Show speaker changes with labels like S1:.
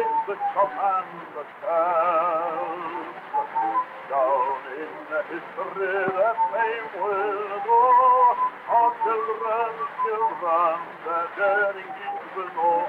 S1: the cup and the cup. Down in the history that name will go. Our children, the daring deeds will know.